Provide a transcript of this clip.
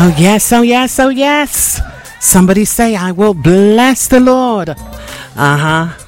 Oh, yes, oh, yes, oh, yes. Somebody say, I will bless the Lord. Uh-huh.